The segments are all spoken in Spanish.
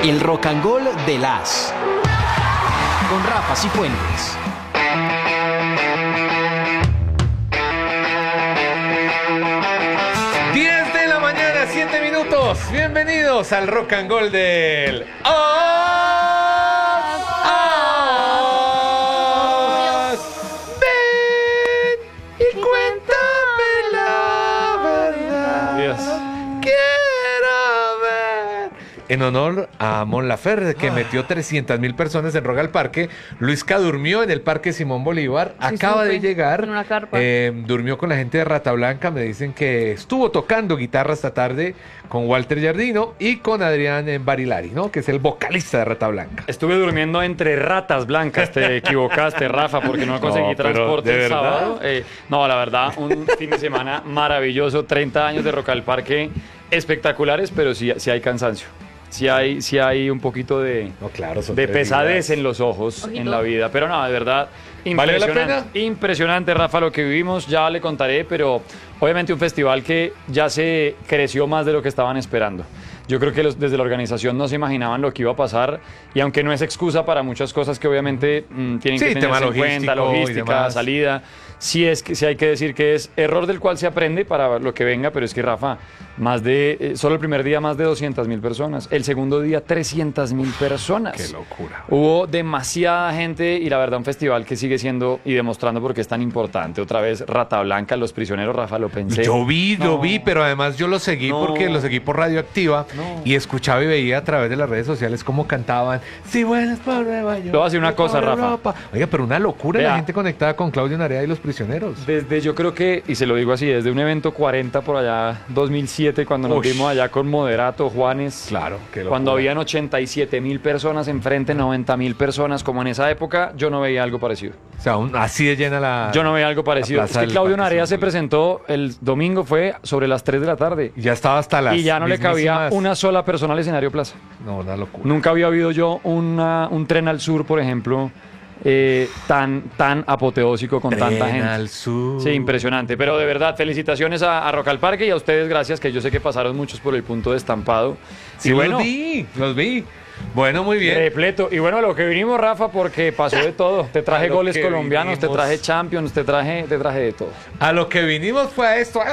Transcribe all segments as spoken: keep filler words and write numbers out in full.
El Rock and Roll de las con Rafa Cifuentes. diez de la mañana, siete minutos. Bienvenidos al Rock and Roll del Os. Os. Ven y cuéntame la verdad. Dios. Quiero ver. En honor a Mon Laferte, que Ah. metió trescientas mil personas en Rock al Parque, Luisca durmió en el Parque Simón Bolívar. Sí, Acaba supe, de llegar. en una carpa. Eh, durmió con la gente de Rata Blanca. Me dicen que estuvo tocando guitarra esta tarde con Walter Giardino y con Adrián Barilari, ¿no? Que es el vocalista de Rata Blanca. Estuve durmiendo entre ratas blancas, te equivocaste, Rafa, porque no conseguí No, pero, transporte ¿de el verdad? sábado. Eh, no, la verdad, un fin de semana maravilloso, treinta años de Rock al Parque, espectaculares, pero sí, sí hay cansancio. Sí hay, sí hay un poquito de, No, claro, son de tres pesadez días. en los ojos, Ojito. en la vida. Pero no, de verdad, ¿Vale la impresionante. pena? Impresionante, Rafa, lo que vivimos, ya le contaré, pero obviamente un festival que ya se creció más de lo que estaban esperando. Yo creo que los, desde la organización no se imaginaban lo que iba a pasar, y aunque no es excusa para muchas cosas que obviamente mm, tienen Sí, que tema tenerse en cuenta, logístico y logística, demás. salida, sí, es que, sí hay que decir que es error del cual se aprende para lo que venga, pero es que, Rafa, más de, eh, solo el primer día más de doscientas mil personas, el segundo día trescientas mil personas. Qué locura. Hubo demasiada gente y la verdad un festival que sigue siendo y demostrando por qué es tan importante. Otra vez Rata Blanca, Los Prisioneros, Rafa, lo pensé. Yo vi, No. lo vi, pero además yo lo seguí No. porque lo seguí por Radioactiva No. y escuchaba y veía a través de las redes sociales cómo cantaban Si vuelas por Nueva York. Te voy a decir una cosa, por Rafa. Europa". Oiga, pero una locura Vea. la gente conectada con Claudio Narea y Los Prisioneros. Desde, yo creo que, y se lo digo así, desde un evento cuarenta por allá, dos mil siete, cuando nos Ush. vimos allá con Moderato, Juanes. Claro, qué locura. Cuando habían ochenta y siete mil personas enfrente, noventa mil personas, como en esa época, yo no veía algo parecido. O sea, un- así de llena la... Yo no veía algo parecido. la Es plaza que del Claudio Parque Narea se Simón Bolívar. presentó el domingo, fue sobre las tres de la tarde. Ya estaba hasta las Y ya no le cabía mismísimas- una sola persona al escenario Plaza. No, una locura. Nunca había habido yo una, un tren al sur, por ejemplo, eh, tan, tan apoteósico con tanta Tren gente. al sur. Sí, impresionante. Pero de verdad, felicitaciones a, a Rock al Parque y a ustedes, gracias, que yo sé que pasaron muchos por el punto de estampado. Sí, y bueno, los vi, los vi. Bueno, muy bien. repleto. Y bueno, a lo que vinimos, Rafa, porque pasó de todo. Te A traje lo goles que colombianos, te vinimos. traje Champions, te traje, te traje de todo. A lo que vinimos fue a esto.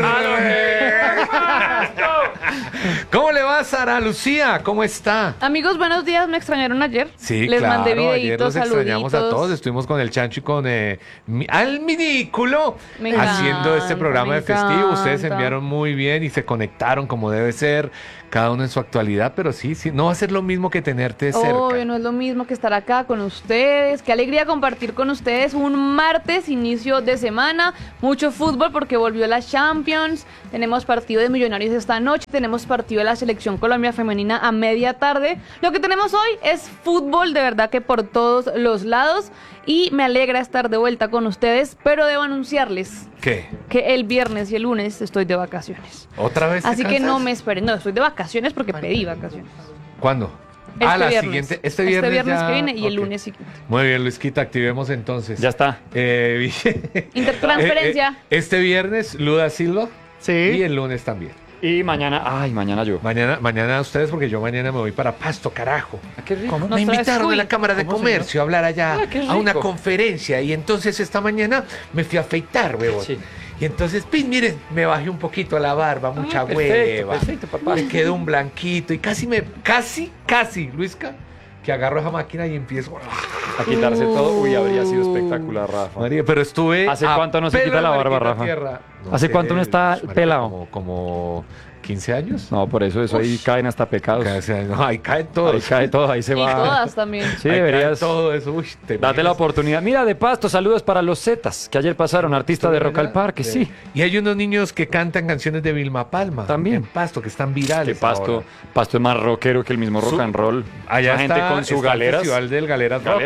¿Cómo le va, Sara Lucía? ¿Cómo está? Amigos, buenos días. ¿Me extrañaron ayer? Sí, Les claro, mandé ayer videitos, los extrañamos saluditos. a todos. Estuvimos con el Chancho y con eh, mi- al Minículo Me haciendo este encanta, programa me de festivo. Ustedes se encanta. enviaron muy bien y se conectaron como debe ser, cada uno en su actualidad, pero sí, sí, no va a ser lo mismo que tenerte de cerca. Obvio, no es lo mismo que estar acá con ustedes. Qué alegría compartir con ustedes un martes, inicio de semana. Mucho fútbol porque volvió la Champions. Tenemos partido de Millonarios esta noche. Tenemos partido de la Selección Colombia Femenina a media tarde. Lo que tenemos hoy es fútbol, de verdad que por todos los lados. Y me alegra estar de vuelta con ustedes, pero debo anunciarles ¿Qué? que el viernes y el lunes estoy de vacaciones. ¿Otra vez te Así que no cansas? me esperen. No, estoy de vacaciones porque pedí vacaciones. ¿Cuándo? Este ah, la viernes. siguiente. Este viernes, ya- que viene y el ok. lunes siguiente. Muy bien, Luisquita, activemos entonces. Ya está. Eh, Intertransferencia. eh, eh, este viernes, Luda Silva. Sí. Y el lunes también. Y mañana, ay, mañana yo. Mañana, mañana ustedes, porque yo mañana me voy para Pasto, carajo. Qué rico. Nos Me invitaron traes de cuy. la Cámara de ¿Cómo, Comercio a hablar allá Ah, qué a una rico. conferencia y entonces esta mañana me fui a afeitar, huevón. Sí. Y entonces, pues, miren, me bajé un poquito la barba, mucha Ah, perfecto, hueva. perfecto, papá. Me quedó un blanquito y casi me, casi, casi, Luisca, que agarro esa máquina y empiezo. A quitarse todo, uy, habría sido espectacular, Rafa. María, pero estuve. ¿Hace a cuánto no se pelo quita la de barba, mariquita Rafa? tierra. ¿Hace cuánto no está marica, pelado? Como, como quince años. No, por eso, eso ahí Ush. caen hasta pecados. O sea, no, ahí caen todos. Ahí cae todo, ahí se Y va. todas también. Sí, Ahí cae deberías. todo eso. Uy, te Date la imaginas. oportunidad. Mira, de Pasto, saludos para los Zetas, que ayer pasaron, artista de Rock al Parque, sí. Y hay unos niños que cantan canciones de Vilma Palma. También. En Pasto, que están virales. Que Pasto, ahora. Pasto es más rockero que el mismo rock Su- and roll. Allá La gente está, con su está el galeras. Festival del Galeras Rock. Galeras.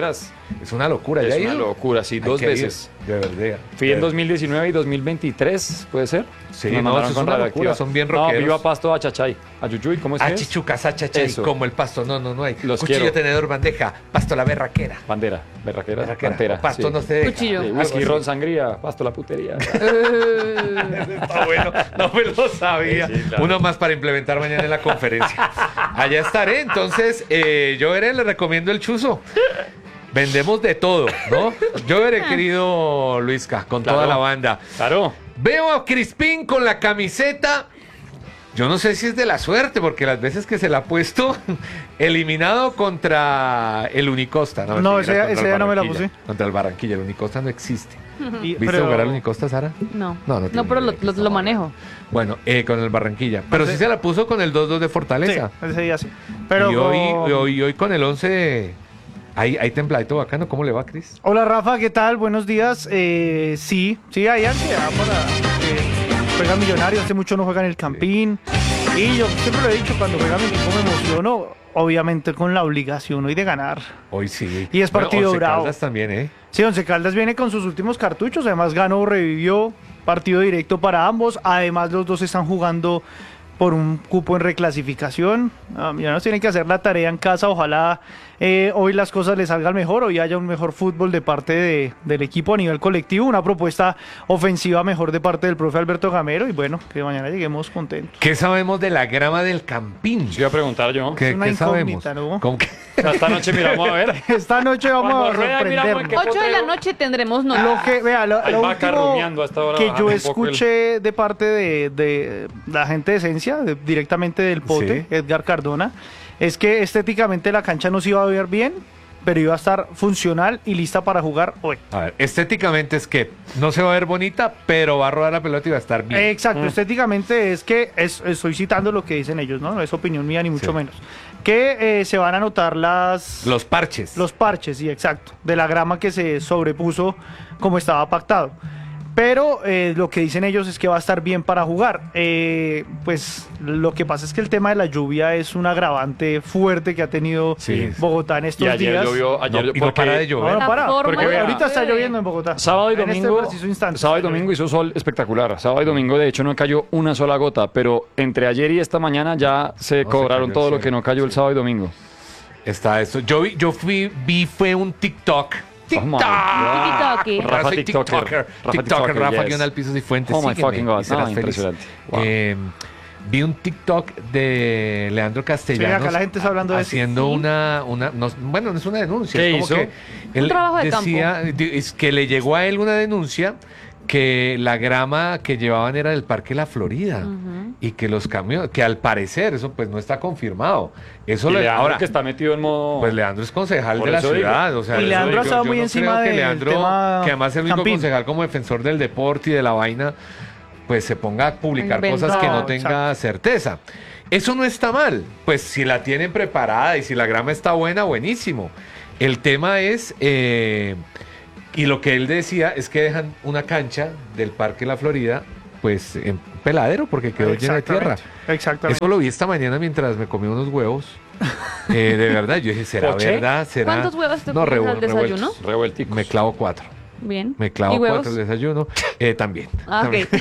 Es una locura. Es ¿Ya ha una ido? locura, sí, Hay dos que ir, veces. de verdad. Fui en dos mil diecinueve y dos mil veintitrés, ¿puede ser? Sí, Nos no, mandaron eso es con una Radioactiva. locura, son bien No, rockeros. viva Pasto a Chachay. A Yuyuy, ¿cómo es que Ah, es? chichucas, chachai, Eso. como el pasto. No, no, no hay. Los Cuchillo, quiero. tenedor, bandeja. Pasto, la berraquera. Bandera, berraquera, Berraquera. pantera. Pasto sí. no se deja. Cuchillo. Sí, Algo whisky, así. ron, sangría, Pasto, la putería. Está bueno, no me lo sabía. Sí, sí, claro. Uno más para implementar mañana en la conferencia. Allá estaré, entonces eh, yo veré, le recomiendo el chuzo. Vendemos de todo, ¿no? Yo veré, querido Luisca, con Claro. toda la banda. Claro. Veo a Crispín con la camiseta. Yo no sé si es de la suerte, porque las veces que se la ha puesto, eliminado contra el Unicosta. No, mentira, ese- contra ese el día no me la Barranquilla. puse. Contra el Barranquilla, el Unicosta no existe. Y- ¿Viste pero- jugar al Unicosta, Sara? No, No, no no, tiene pero lo, idea que lo- está lo jugando. manejo. Bueno, eh, con el Barranquilla. Pero sí se la puso con el dos dos de Sí, Fortaleza. ese día sí. Pero y, hoy, con- y hoy, y hoy con el once, hay, hay templadito bacano. ¿Cómo le va, Cris? Hola Rafa, ¿qué tal? Buenos días. Eh, sí, sí, hay ansiedad para que juega Millonarios. Hace mucho no juega en el Campín. Y yo siempre lo he dicho, cuando juega mi equipo me emociono, obviamente con la obligación hoy de ganar. Hoy sí. Y es partido Once bravo. Caldas también, ¿eh? Sí, Once Caldas viene con sus últimos cartuchos, además ganó, revivió, partido directo para ambos, además los dos están jugando por un cupo en reclasificación. Ah, Millonarios tienen que hacer la tarea en casa, ojalá eh, hoy las cosas les salgan mejor, hoy haya un mejor fútbol de parte de- del equipo a nivel colectivo, una propuesta ofensiva mejor de parte del profe Alberto Gamero y bueno, que mañana lleguemos contentos. ¿Qué sabemos de la grama del Campín? Sí, iba a preguntar yo. ¿Qué, Es una qué sabemos? incógnita, ¿no? ¿Cómo que- Esta noche miramos a ver. Esta noche vamos Cuando a rueda, miramos en sorprendernos. qué ocho de la potrero? noche tendremos no. Lo que, vea, lo, Hay lo vaca último rumiando a esta hora, que bajando yo un poco el- escuché de parte de, de la gente de Esencia, de- directamente del Pote, Sí. Edgar Cardona, es que estéticamente la cancha no se iba a ver bien, pero iba a estar funcional y lista para jugar hoy. A ver, estéticamente es que no se va a ver bonita, pero va a rodar la pelota y va a estar bien. Exacto, estéticamente es que, es- estoy citando lo que dicen ellos, ¿no? No es opinión mía ni mucho Sí. menos. Que eh, se van a notar las... Los parches. Los parches, sí, exacto. De la grama que se sobrepuso como estaba pactado. Pero eh, lo que dicen ellos es que va a estar bien para jugar. Eh, pues lo que pasa es que el tema de la lluvia es un agravante fuerte que ha tenido Sí. Bogotá en estos Y ayer días. llovió, ayer No, y no porque para de No, llover. no para. La forma Porque de- ahorita está llueve. lloviendo en Bogotá. Sábado y En este domingo, preciso instante. sábado y domingo hizo sol espectacular. Sábado y domingo, de hecho, no cayó una sola gota, pero entre ayer y esta mañana ya se No, se cobraron cayó el todo lo cielo. que no cayó el sábado y domingo. Está eso. Yo vi, yo fui, vi fue un TikTok. Oh my TikTok. God. Tiki-taki. Rafa Soy TikToker. TikToker. Rafa TikToker, TikToker, Rafa yes. guión al piso y fuentes. Oh my Sígueme fucking God. y serás No, feliz. impresionante. Wow. Eh, vi un TikTok de Leandro Castellanos. Sí, acá la gente está hablando de eso. haciendo Sí. una, una no, bueno, no es una denuncia. ¿Qué es como hizo? que él trabajo de decía, di- es que le llegó a él una denuncia que la grama que llevaban era del Parque La Florida y que los camiones, que al parecer eso pues no está confirmado. Eso Y le, Leandro, ahora que está metido en modo... pues Leandro es concejal Por de la eso digo. ciudad, o sea, Y eso Leandro digo, ha estado yo muy no encima creo que del Leandro, tema que además es el único Campín. concejal como defensor del deporte y de la vaina, pues se ponga a publicar Inventado. cosas que no No, tenga certeza. Eso no está mal, pues si la tienen preparada y si la grama está buena, buenísimo. El tema es, eh, y lo que él decía es que dejan una cancha del Parque La Florida, pues en peladero porque quedó llena de tierra. Exactamente, Exactamente. Eso lo vi esta mañana mientras me comí unos huevos. Eh, de verdad, yo dije, ¿será ¿Poché? verdad? ¿Será? ¿Cuántos huevos te no, comes revuel- al desayuno? revueltos. Revuelticos. Me clavo cuatro. Bien. Me clavo ¿Y huevos? cuatro al desayuno. Eh, también. Ah, También. ok.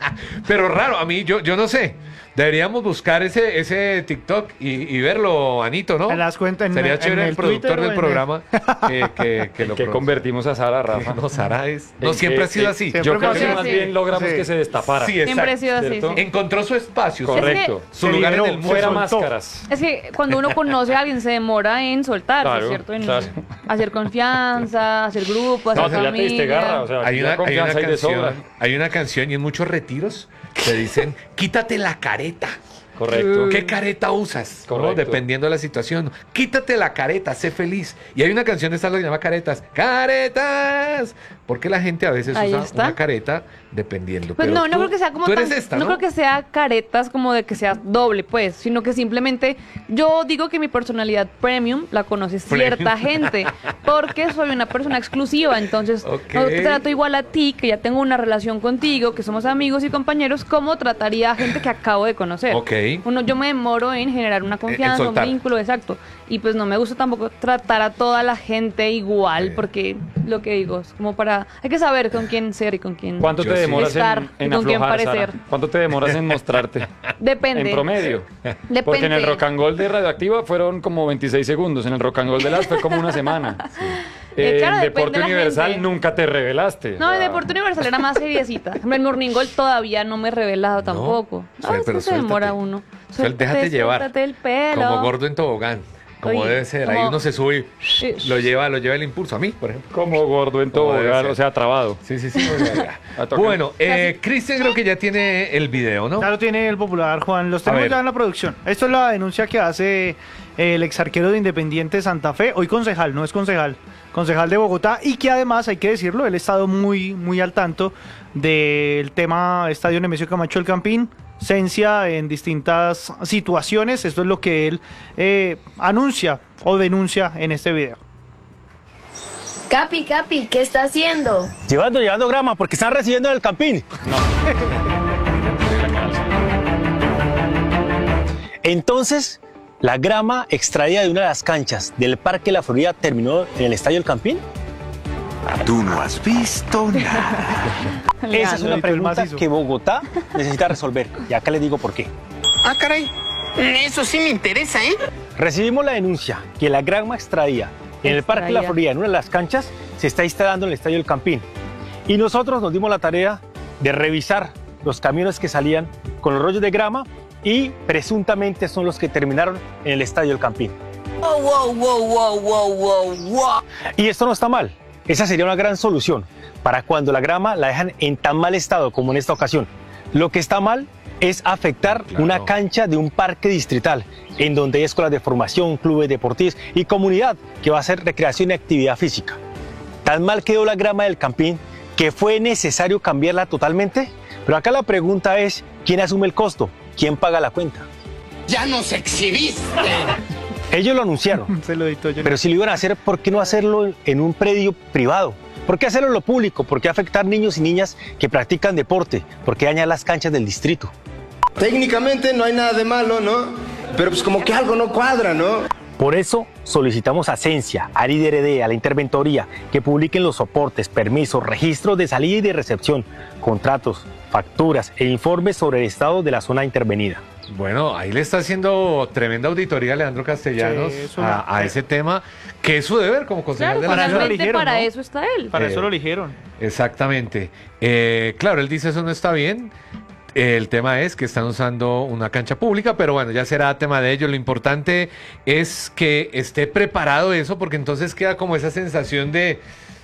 Pero raro, a mí, yo, yo no sé. Deberíamos buscar ese, ese TikTok y, y verlo, Anito, ¿no? En las cuentas, en- Sería en chévere el, el productor Twitter o del en el- programa que, que, que lo que produzca. convertimos a Sara, Rafa. No, Sara es... No, En siempre que- ha sido en- así. siempre Yo creo fue que así. más Sí. bien logramos Sí. que se destapara. Sí, Siempre ha exacto. sido así, ¿cierto? sí. Encontró su espacio, su- Correcto. su Se lugar en liberó, el mundo. Fuera soltó. máscaras. Es que cuando uno conoce a alguien se demora en soltarse, Claro, ¿cierto? En claro. hacer confianza, hacer grupo, hacer No, tú ya te diste familia. garra, o sea, Hay ya una, hay, una confianza hay de sobra. canción, hay una canción y en muchos retiros te dicen, quítate la careta. Correcto. ¿Qué careta usas? ¿no? Correcto. Dependiendo de la situación. Quítate la careta, sé feliz. Y hay una canción de esta que se llama Caretas. ¡Caretas! Porque la gente a veces Ahí usa está. una careta dependiendo. Pues Pero no, no tú- creo que sea como tú eres tan- esta, no ¿no? creo que sea caretas como de que sea doble, pues, sino que simplemente yo digo que mi personalidad premium la conoce cierta Premium. gente, porque soy una persona exclusiva, entonces Ok. no te trato igual a ti, que ya tengo una relación contigo, que somos amigos y compañeros, como trataría a gente que acabo de conocer. Ok. Uno, yo me demoro en generar una confianza, un soltar. vínculo, exacto. Y pues no me gusta tampoco tratar a toda la gente igual, Sí. porque lo que digo es como para... Hay que saber con quién ser y con quién ¿Cuánto Yo te sí. demoras estar en, y en con quién aflojar, Sara? parecer. ¿Cuánto te demoras en mostrarte? Depende. En promedio. Depende. Porque en el rock and roll de Radioactiva fueron como veintiséis segundos, en el rock and roll de las fue como una semana. Eh, Eh, claro, en depende Deporte de la Universal gente. nunca te revelaste. No, O el sea, Deporte Universal era más seriecita. El Morning Gold todavía no me he revelado tampoco. Suel- Ah, es pero que se demora suéltate. uno. Suel, déjate llevar. Suéltate el pelo. Como gordo en tobogán. Como Oye, debe ser. Ahí como- uno se sube y Eh, lo lleva, lo lleva el impulso. A mí, por ejemplo. Como gordo en Como debe tobogán, ser. o sea, trabado. Sí, sí, sí. Bueno, ya. A tocar. Bueno, eh, Cristian creo que ya tiene el video, ¿no? Ya lo tiene el popular, Juan. Los tenemos ver. ya en la producción. Esto es la denuncia que hace el exarquero de Independiente Santa Fe, hoy concejal, no es concejal, concejal de Bogotá, y que además, hay que decirlo, él ha estado muy, muy al tanto del tema Estadio Nemesio Camacho del Campín, Cencia en distintas situaciones. Esto es lo que él eh, anuncia o denuncia en este video. Capi, Capi, ¿qué está haciendo? Llevando, llevando grama porque están recibiendo del Campín. Entonces, la grama extraída de una de las canchas del Parque La Florida terminó en el Estadio El Campín. Tú no has visto nada. Esa es una Editó el pregunta macizo. que Bogotá necesita resolver. Y acá les digo por qué. Ah, caray. Eso sí me interesa, ¿eh? Recibimos la denuncia que la grama extraída en el Parque La Extraída. Florida, en una de las canchas, se está instalando en el Estadio El Campín. Y nosotros nos dimos la tarea de revisar los camiones que salían con los rollos de grama y presuntamente son los que terminaron en el Estadio El Campín. Wow, wow, wow, wow, wow, wow, wow. Y esto no está mal. Esa sería una gran solución para cuando la grama la dejan en tan mal estado como en esta ocasión. Lo que está mal es afectar Claro. una cancha de un parque distrital, en donde hay escuelas de formación, clubes deportivos y comunidad que va a hacer recreación y actividad física. Tan mal quedó la grama del Campín que fue necesario cambiarla totalmente. Pero acá la pregunta es, ¿quién asume el costo? ¿Quién paga la cuenta? Ya nos exhibiste. Ellos lo anunciaron. Se lo editó yo. Pero si lo iban a hacer, ¿por qué no hacerlo en un predio privado? ¿Por qué hacerlo en lo público? ¿Por qué afectar niños y niñas que practican deporte? ¿Por qué dañar las canchas del distrito? Técnicamente no hay nada de malo, ¿no? Pero pues como que algo no cuadra, ¿no? Por eso solicitamos a Cencia, a I D R D, a la Interventoría, que publiquen los soportes, permisos, registros de salida y de recepción, contratos, facturas e informes sobre el estado de la zona intervenida. Bueno, ahí le está haciendo tremenda auditoría a Leandro Castellanos Sí, es una- a, a ese tema, que es su deber como concejal Claro, de la para eso lo ciudad. finalmente eligieron, para ¿no? eso está él. Para Eh, eso lo eligieron. Exactamente. Eh, claro, él dice eso no está bien. El tema es que están usando una cancha pública, pero bueno, ya será tema de ellos. Lo importante es que esté preparado eso, porque entonces queda como esa sensación de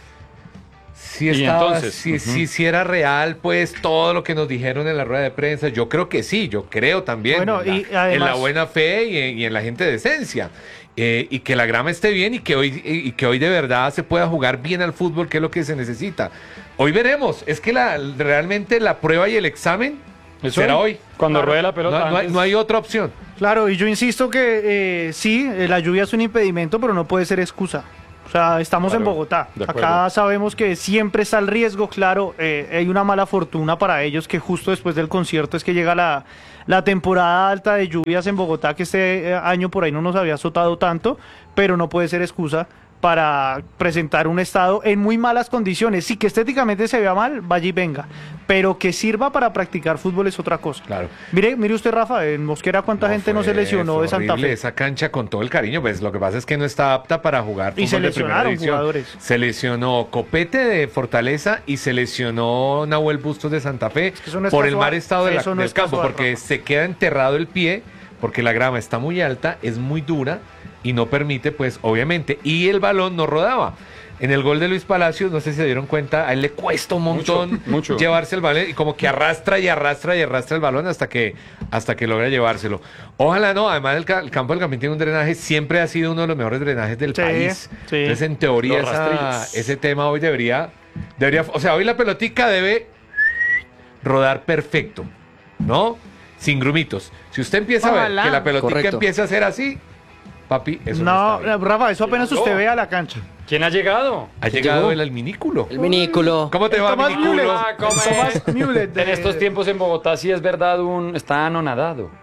si Y estaba, entonces, si, ujú. si, si era real, pues todo lo que nos dijeron en la rueda de prensa. Yo creo que sí, yo creo también Bueno, en, la, y además- en la buena fe y en, y en la gente de esencia. Eh, y que la grama esté bien y que hoy y, y que hoy de verdad se pueda jugar bien al fútbol, que es lo que se necesita. Hoy veremos. Es que la, realmente la prueba y el examen Eso será hoy. Cuando Claro. ruede la No, pelota. no hay, antes- no hay otra opción. Claro, y yo insisto que eh, sí, eh, la lluvia es un impedimento, pero no puede ser excusa. O sea, estamos Claro, en Bogotá. de Acá acuerdo. sabemos que siempre está el riesgo, claro. eh, hay una mala fortuna para ellos que justo después del concierto es que llega la, la temporada alta de lluvias en Bogotá, que este eh, año por ahí no nos había azotado tanto, pero no puede ser excusa para presentar un estado en muy malas condiciones. Sí, que estéticamente se vea mal, vaya y venga, pero que sirva para practicar fútbol es otra cosa. Claro. Mire, mire usted, Rafa, en Mosquera cuánta gente no se fue- lesionó fue de Santa horrible Fe. esa cancha con todo el cariño, pues lo que pasa es que no está apta para jugar Y fútbol se de primera lesionaron división. jugadores. Se lesionó Copete de Fortaleza y se lesionó Nahuel Bustos de Santa Fe que eso no es por el casual. mal estado de la- Eso no del es campo, casual, porque Rafa. se queda enterrado el pie, porque la grama está muy alta, es muy dura y no permite, pues obviamente, y el balón no rodaba. En el gol de Luis Palacios, no sé si se dieron cuenta, a él le cuesta un montón Mucho, mucho. llevarse el balón y como que arrastra y arrastra y arrastra el balón hasta que, hasta que logra llevárselo. Ojalá no, además el, ca- el campo del Campín tiene un drenaje, siempre ha sido uno de los mejores drenajes del Sí, país. sí. Entonces, en teoría, Los esa- rastrillos. ese tema hoy debería, debería, o sea, hoy la pelotica debe rodar perfecto, ¿no? Sin grumitos. Si usted empieza a Ojalá. ver que la pelotica Correcto. empieza a ser así, papi, eso no, No, está bien. Rafa, eso apenas usted No. ve a la cancha. ¿Quién ha llegado? Ha ¿Quién llegado llegó? el alminículo. El minículo. ¿Cómo te va, Tomás minículo? Müller. Ah, ¿cómo es? Tomás Müller de- En estos tiempos en Bogotá sí es verdad un está anonadado.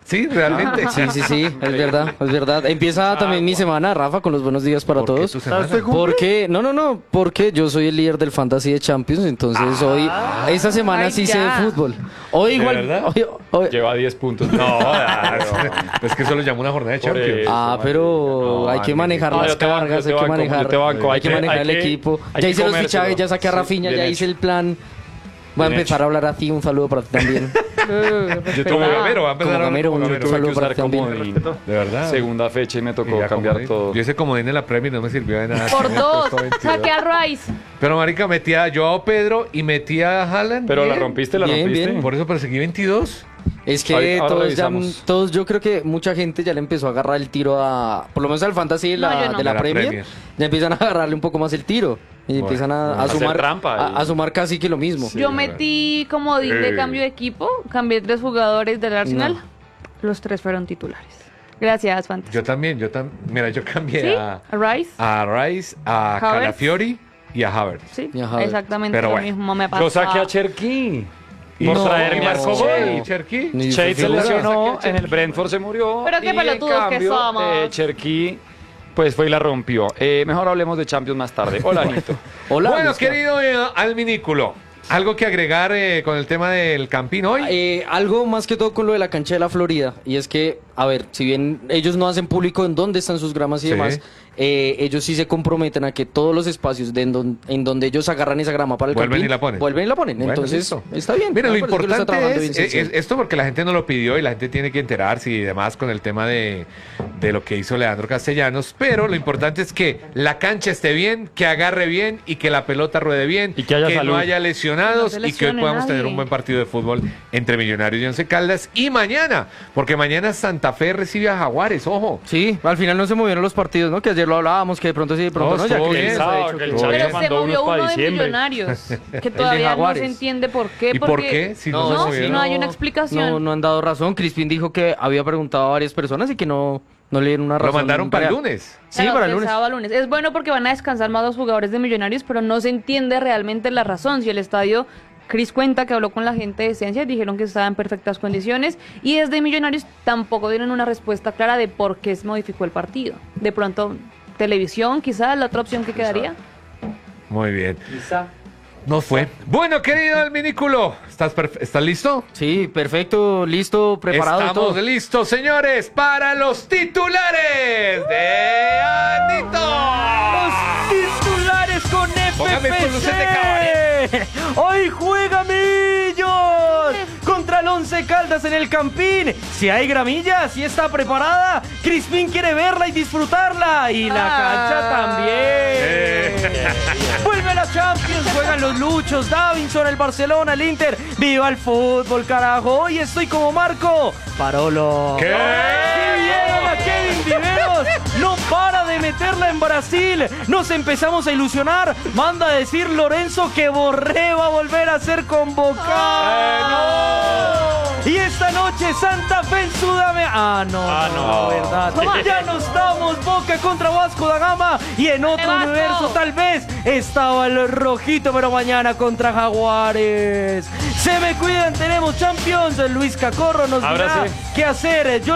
Sí, realmente. Sí, sí, sí, es verdad, es verdad. Empieza también mi semana, Rafa, con los buenos días para ¿Por qué todos. tu semana? ¿Usted cumple? Porque, no, no, no, porque yo soy el líder del Fantasy de Champions, entonces hoy, esta semana Ay, sí ya. sé de fútbol. Hoy ¿De igual, verdad? hoy- hoy- Lleva diez puntos. No, ah, es que eso lo llamo una jornada de Por Champions. eso. ah, pero No, hay que Andy, manejar no, las yo te banco, cargas, yo hay te que banco, manejar, yo te banco, hay hay que que- manejar hay el que- equipo. hay Ya que hice los comérselo. fichajes, ya saqué a Sí, Rafinha, bien ya hecho. hice el plan. Voy a Bien empezar a hablar a ti, un saludo para ti también. Yo como gamero, va a empezar Como a hablar gamero, como un gamero. saludo Tuve que para usar ti también. comodín. De verdad. Segunda fecha y me Y tocó ya cambiar comodín. todo. Yo ese comodín en la Premier no me sirvió de nada. Por Me dos. costó veintidós. Saqué a Rice. Pero marica, metí a Joao Pedro y metí a Haaland. Pero la bien. rompiste, la Bien, rompiste. bien. Por eso perseguí veintidós. Es que Ahorita- ahora todos ya, revisamos. todos yo creo que mucha gente ya le empezó a agarrar el tiro a, por lo menos al fantasy de la, No, yo no. de la, De la Premier, Premier. ya empiezan a agarrarle un poco más el tiro y Bueno, empiezan a, a hacer sumar trampa a, y- a sumar casi que lo mismo. Sí. Yo metí como de Eh. cambio de equipo, cambié tres jugadores del Arsenal. No. Los tres fueron titulares. Gracias, Fantasy. Yo también, yo también. Mira, yo cambié ¿Sí? a, ¿A Rice? a Rice, a Havertz. Calafiori y a Havertz. Sí, Y a Havertz. exactamente Pero lo bueno. mismo me pasó. Yo saqué a Cherky. Y Por no, traerme y a marcó Shea. gol, y Cherky. Ni Shade se figura. lesionó, en el Brentford se murió. Pero qué y en pelotudos que cambio, somos. eh, Cherky, pues fue y la rompió. Eh, mejor hablemos de Champions más tarde. Hola, Anito. Hola, Bueno, Luisca. querido eh, Alminículo, ¿algo que agregar eh, con el tema del Campín hoy? Eh, algo más que todo con lo de la cancha de la Florida, y es que, a ver, si bien ellos no hacen público en dónde están sus gramas y Sí. demás, eh, ellos sí se comprometen a que todos los espacios de en, don- en donde ellos agarran esa grama para el Vuelven campín, y la ponen. vuelven y la ponen. Bueno, Entonces, listo. está bien. Mira, lo Me parece que está importante trabajando es, bien es- sencillo. esto porque la gente no lo pidió y la gente tiene que enterarse y demás con el tema de, de lo que hizo Leandro Castellanos, pero lo importante es que la cancha esté bien, que agarre bien y que la pelota ruede bien, Y que haya salud. no haya lesionados Que no se y que hoy lesione podamos nadie. tener un buen partido de fútbol entre Millonarios y Once Caldas y mañana, porque mañana Santa Fe recibe a Jaguares, ojo. Sí, al final no se movieron los partidos, ¿no? Que ayer lo hablábamos, que de pronto sí, de pronto No, no, ya estuvo que bien. les ha Pensaba dicho que el que- Todo Chacho bien. Pero se mandó movió unos para uno de diciembre. Millonarios, que todavía no Jaguares. se entiende por qué. ¿Y por porque qué? Si no no, se si movieron. no hay una explicación. No, no han dado razón. Crispin dijo que había preguntado a varias personas y que no, no le dieron una razón. Lo mandaron para el real. lunes. Sí, Claro, para el de lunes. sábado a lunes. Es bueno porque van a descansar más los jugadores de Millonarios, pero no se entiende realmente la razón. Si el estadio, Cris cuenta que habló con la gente de Esencia y dijeron que estaba en perfectas condiciones, y desde Millonarios tampoco dieron una respuesta clara de por qué se modificó el partido. De pronto, televisión, quizás la otra opción que quedaría. Muy bien. No fue. Bueno, querido Alminículo, ¿estás, perf- ¿estás listo? Sí, perfecto, listo, preparado. y Estamos todo. listos, señores, para los titulares de Anito. Titulares con Póngame tus luces de F P C. Hoy juega Millos contra el Once Caldas en el Campín. Si hay gramilla, si está preparada, Crispín quiere verla y disfrutarla. Y la cancha también. Vuelve la Champions, juegan los Luchos, Davinson, el Barcelona, el Inter. ¡Viva el fútbol, carajo! Hoy estoy como Marco Parolo. ¿Qué? Si vieron a Kevin Viveros, no para de meterla en Brasil. Nos empezamos a ilusionar. Manda a decir Lorenzo que Borré va a volver a ser convocado. Y esta noche Santa Fe en Sudamérica. Ah, no, Ah, no. verdad. Ya no estamos Boca contra Vasco da Gama. Y en otro Vasco! universo tal vez estaba el rojito, pero mañana contra Jaguares. Se me cuidan, tenemos Champions. Luis Cacorro nos dirá Ábrase. qué hacer. Yo